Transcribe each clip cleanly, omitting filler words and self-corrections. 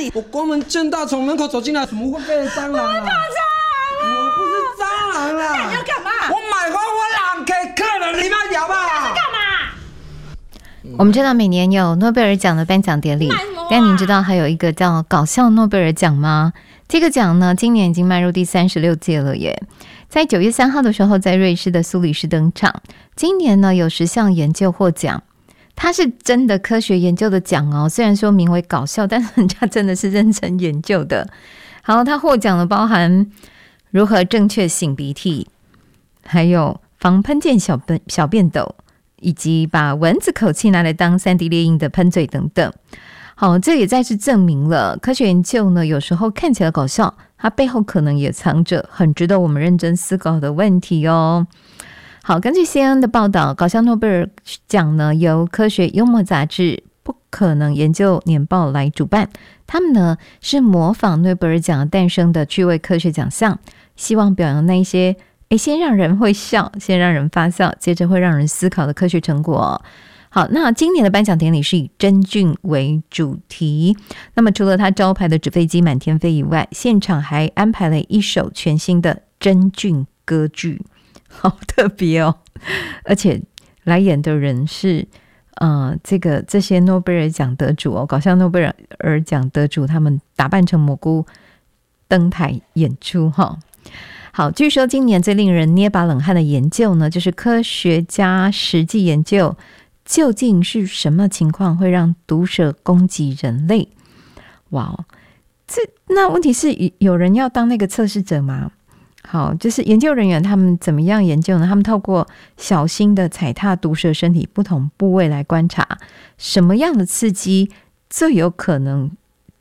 我关门见到从门口走进来，怎么会被蟑螂啊？我不是蟑螂啦！ 那你要干嘛？ 我买花我让给客人，你们聊吧。 干嘛？ 我们知道每年有诺贝尔奖的颁奖典礼，但您知道还有一个叫搞笑诺贝尔奖吗？这个奖呢，今年已经迈入第36届了耶。在9月3号的时候，在瑞士的苏黎世登场。今年呢，有10项研究获奖，它是真的科学研究的奖哦。虽然说名为搞笑，但是人家真的是认真研究的。好，它获奖的包含如何正确擤鼻涕，还有防喷溅小便斗，以及把蚊子口气拿来当3D 列印的喷嘴等等。好，这也再次证明了科学研究呢，有时候看起来搞笑，它背后可能也藏着很值得我们认真思考的问题哦。好，根据 CNN 的报道，搞笑诺贝尔奖呢由科学幽默杂志不可能研究年报来主办，他们呢是模仿诺贝尔奖诞生的趣味科学奖项，希望表扬那一些先让人会笑，先让人发笑，接着会让人思考的科学成果哦。好，那今年的颁奖典礼是以真菌为主题，那么除了它招牌的纸飞机满天飞以外，现场还安排了一首全新的真菌歌剧，好特别哦。而且来演的人是这些诺贝尔奖得主哦，搞笑诺贝尔奖得主，他们打扮成蘑菇登台演出哈。好，据说今年最令人捏把冷汗的研究呢，就是科学家实际研究究竟是什么情况会让毒蛇攻击人类。哇，那问题是有人要当那个测试者吗？好，就是研究人员他们怎么样研究呢？他们透过小心的踩踏毒蛇身体不同部位来观察什么样的刺激最有可能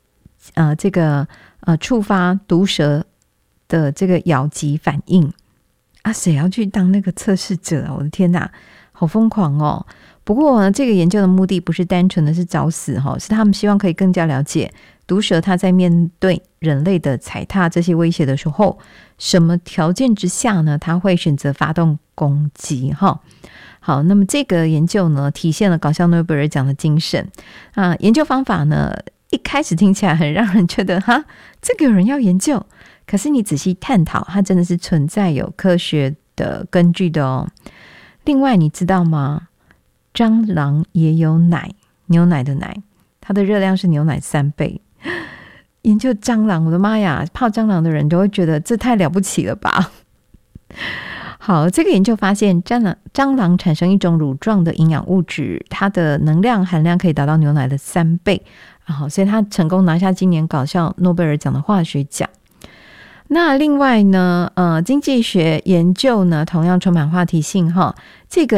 触发毒蛇的这个咬击反应啊。谁要去当那个测试者啊？我的天哪，好疯狂哦。不过呢，这个研究的目的不是单纯的是找死，是他们希望可以更加了解毒蛇它在面对人类的踩踏这些威胁的时候，什么条件之下呢，它会选择发动攻击。好，那么这个研究呢，体现了搞笑诺贝尔奖的精神啊。研究方法呢，一开始听起来很让人觉得这个有人要研究，可是你仔细探讨，它真的是存在有科学的根据的哦。另外你知道吗？蟑螂也有奶，牛奶的奶，它的热量是牛奶3倍。研究蟑螂，我的妈呀，怕蟑螂的人都会觉得这太了不起了吧。好，这个研究发现蟑螂产生一种乳状的营养物质，它的能量含量可以达到牛奶的3倍。好，所以它成功拿下今年搞笑诺贝尔奖的化学奖。那另外呢，经济学研究呢同样充满话题性这个